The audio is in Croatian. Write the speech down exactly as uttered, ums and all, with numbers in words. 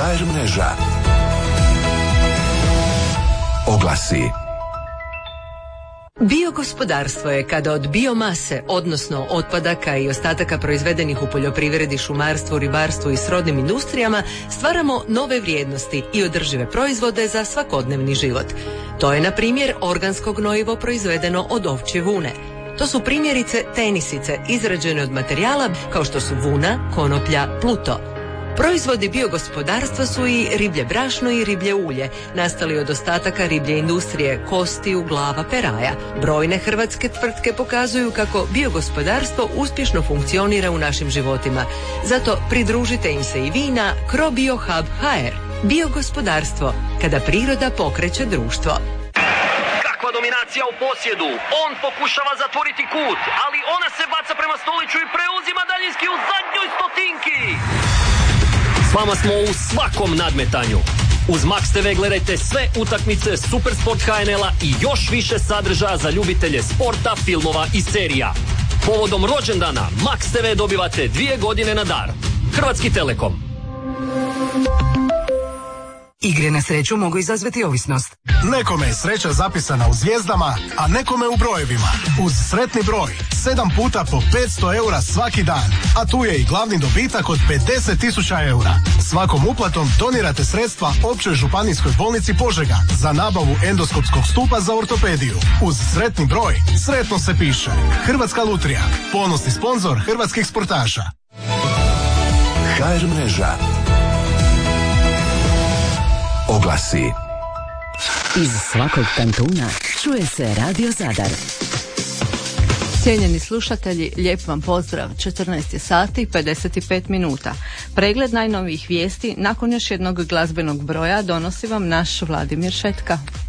ha er mreža. Oglasi. Biogospodarstvo je kada od biomase, odnosno otpadaka i ostataka proizvedenih u poljoprivredi, šumarstvu, ribarstvu i srodnim industrijama, stvaramo nove vrijednosti i održive proizvode za svakodnevni život. To je, na primjer, organsko gnojivo proizvedeno od ovčje vune. To su primjerice tenisice izrađene od materijala kao što su vuna, konoplja, pluto. Proizvodi biogospodarstva su i riblje brašno i riblje ulje, nastali od ostataka riblje industrije, kostiju, glava, peraja. Brojne hrvatske tvrtke pokazuju kako biogospodarstvo uspješno funkcionira u našim životima. Zato pridružite im se i vi na CroBioHub punto ha er. Biogospodarstvo, kada priroda pokreće društvo. Kakva dominacija u posjedu. On pokušava zatvoriti kut, ali ona se baca prema Stoliću i preuzima daljinski u zadnjoj stotinki. S vama smo u svakom nadmetanju. Uz Max te ve gledajte sve utakmice Supersport ha en el-a i još više sadržaja za ljubitelje sporta, filmova i serija. Povodom rođendana Max te ve dobivate dvije godine na dar. Hrvatski Telekom. Igre na sreću mogu izazvati ovisnost. Nekome je sreća zapisana u zvijezdama, a nekome u brojevima. Uz sretni broj, sedam puta po petsto eura svaki dan. A tu je i glavni dobitak od pedeset tisuća eura. Svakom uplatom donirate sredstva Općoj županijskoj bolnici Požega za nabavu endoskopskog stupa za ortopediju. Uz sretni broj, sretno se piše. Hrvatska lutrija, ponosni sponzor hrvatskih sportaša. ha er mreža. Oglasi. Iz svakog kantuna čuje se Radio Zadar. Cijenjeni slušatelji, lijep vam pozdrav. četrnaest je sati i pedeset pet minuta. Pregled najnovijih vijesti nakon još jednog glazbenog broja donosi vam naš Vladimir Šetka.